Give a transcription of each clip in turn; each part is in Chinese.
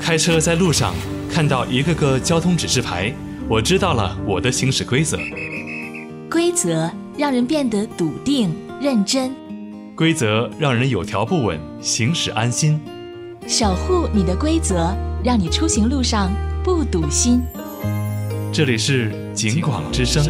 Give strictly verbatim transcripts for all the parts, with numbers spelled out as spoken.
开车在路上看到一个个交通指示牌，我知道了我的行驶规则。 规则让人变得笃定认真， 规则让人有条不紊，行驶安心。 守护你的规则，让你出行路上不堵心。 这里是警广之声。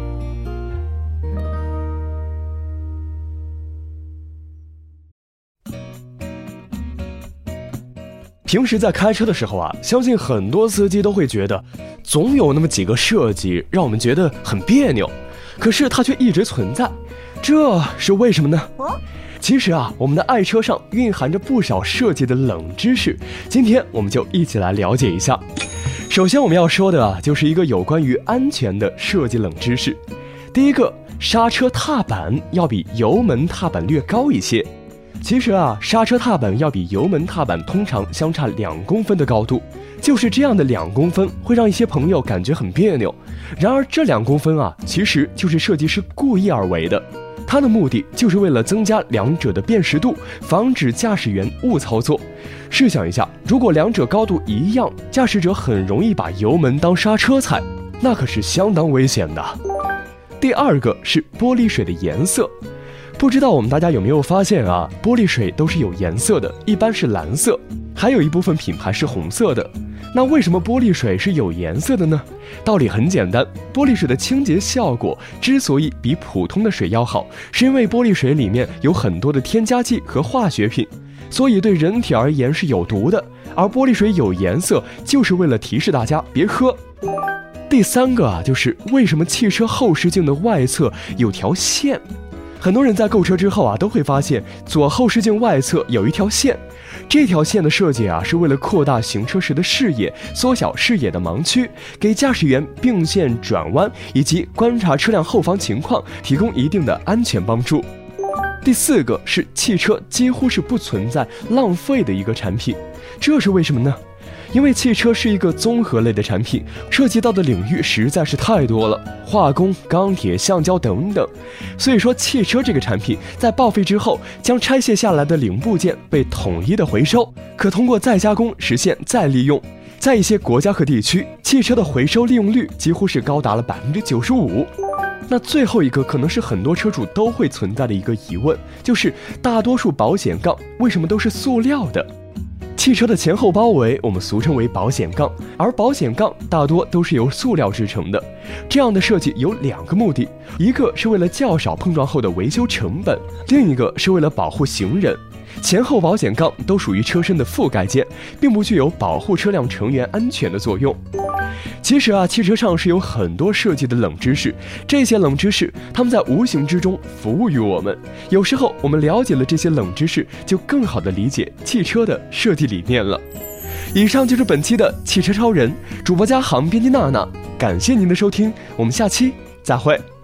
平时在开车的时候啊，相信很多司机都会觉得，总有那么几个设计让我们觉得很别扭，可是它却一直存在，这是为什么呢？其实啊，我们的爱车上蕴含着不少设计的冷知识，今天我们就一起来了解一下。首先我们要说的啊，就是一个有关于安全的设计冷知识。第一个，刹车踏板要比油门踏板略高一些。其实啊，刹车踏板要比油门踏板通常相差两公分的高度，就是这样的两公分会让一些朋友感觉很别扭。然而这两公分啊，其实就是设计师故意而为的，它的目的就是为了增加两者的辨识度，防止驾驶员误操作。试想一下，如果两者高度一样，驾驶者很容易把油门当刹车踩，那可是相当危险的。第二个是玻璃水的颜色。不知道我们大家有没有发现啊，玻璃水都是有颜色的，一般是蓝色，还有一部分品牌是红色的。那为什么玻璃水是有颜色的呢？道理很简单，玻璃水的清洁效果之所以比普通的水要好，是因为玻璃水里面有很多的添加剂和化学品，所以对人体而言是有毒的。而玻璃水有颜色，就是为了提示大家别喝。第三个啊，就是为什么汽车后视镜的外侧有条线？很多人在购车之后啊，都会发现左后视镜外侧有一条线，这条线的设计啊，是为了扩大行车时的视野，缩小视野的盲区，给驾驶员并线转弯以及观察车辆后方情况提供一定的安全帮助。第四个是汽车几乎是不存在浪费的一个产品，这是为什么呢？因为汽车是一个综合类的产品，涉及到的领域实在是太多了，化工、钢铁、橡胶等等。所以说汽车这个产品在报废之后，将拆卸下来的零部件被统一的回收，可通过再加工实现再利用。在一些国家和地区，汽车的回收利用率几乎是高达了 百分之九十五。 那最后一个可能是很多车主都会存在的一个疑问，就是大多数保险杠为什么都是塑料的？汽车的前后包围我们俗称为保险杠，而保险杠大多都是由塑料制成的。这样的设计有两个目的，一个是为了较少碰撞后的维修成本，另一个是为了保护行人。前后保险杠都属于车身的覆盖件，并不具有保护车辆成员安全的作用。其实啊，汽车上是有很多设计的冷知识，这些冷知识它们在无形之中服务于我们。有时候我们了解了这些冷知识，就更好地理解汽车的设计理念了。以上就是本期的汽车超人，主播嘉航，编辑娜娜，感谢您的收听，我们下期再会。